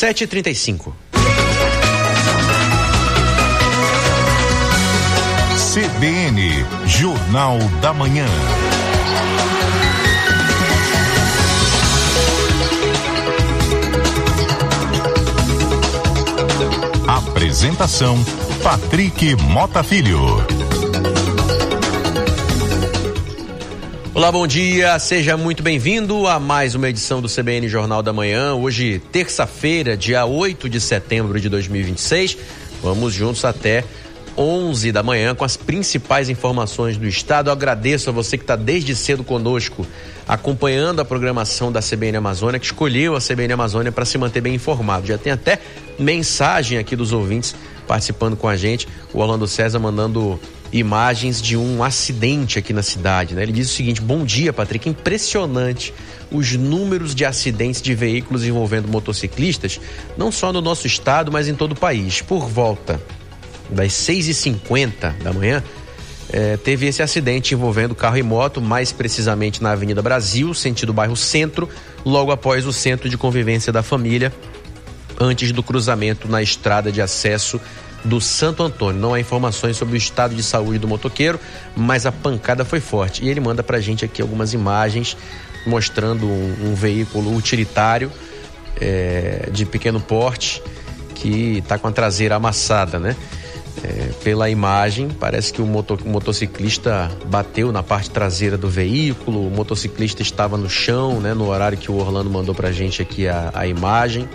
7h35. CBN, Jornal da Manhã. Apresentação: Patrick Mota Filho. Olá, bom dia, seja muito bem-vindo a mais uma edição do CBN Jornal da Manhã. Hoje, terça-feira, dia 8 de setembro de 2026. Vamos juntos até 11 da manhã com as principais informações do estado. Eu agradeço a você que está desde cedo conosco, acompanhando a programação da CBN Amazônia, que escolheu a CBN Amazônia para se manter bem informado. Já tem até mensagem aqui dos ouvintes participando com a gente. O Orlando César mandando imagens de um acidente aqui na cidade, né? Ele diz o seguinte: bom dia, Patrick, impressionante os números de acidentes de veículos envolvendo motociclistas, não só no nosso estado, mas em todo o país. Por volta das 6h50 da manhã, teve esse acidente envolvendo carro e moto, mais precisamente na Avenida Brasil, sentido bairro Centro, logo após o Centro de Convivência da Família, antes do cruzamento na estrada de acesso do Santo Antônio. Não há informações sobre o estado de saúde do motoqueiro, mas a pancada foi forte. E ele manda pra gente aqui algumas imagens mostrando um veículo utilitário de pequeno porte que está com a traseira amassada, né? Pela imagem, parece que o motociclista bateu na parte traseira do veículo, o motociclista estava no chão, né? No horário que o Orlando mandou pra gente aqui a imagem.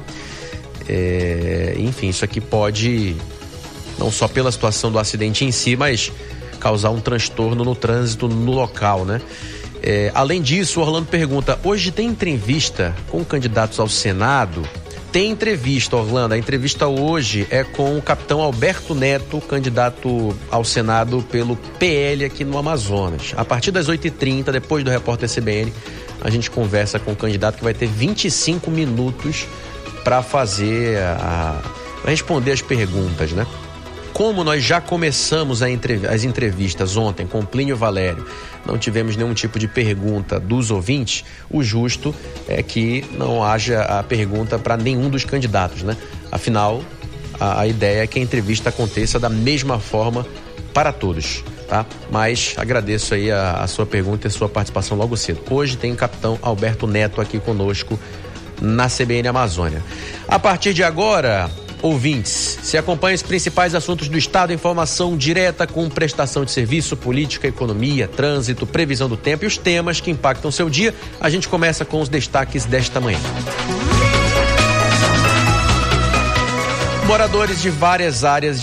Enfim, isso aqui pode, não só pela situação do acidente em si, mas causar um transtorno no trânsito no local, né? Além disso, o Orlando pergunta: hoje tem entrevista com candidatos ao Senado? Tem entrevista, Orlando. A entrevista hoje é com o capitão Alberto Neto, candidato ao Senado pelo PL aqui no Amazonas. A partir das 8h30, depois do Repórter CBN, a gente conversa com o candidato, que vai ter 25 minutos para fazer para responder as perguntas, né? Como nós já começamos as entrevistas ontem com Plínio Valério, não tivemos nenhum tipo de pergunta dos ouvintes, o justo é que não haja a pergunta para nenhum dos candidatos, né? Afinal, a ideia é que a entrevista aconteça da mesma forma para todos, tá? Mas agradeço aí a sua pergunta e a sua participação logo cedo. Hoje tem o capitão Alberto Neto aqui conosco na CBN Amazônia. A partir de agora, ouvintes, se acompanha os principais assuntos do estado, informação direta com prestação de serviço, política, economia, trânsito, previsão do tempo e os temas que impactam seu dia. A gente começa com os destaques desta manhã. Moradores de várias áreas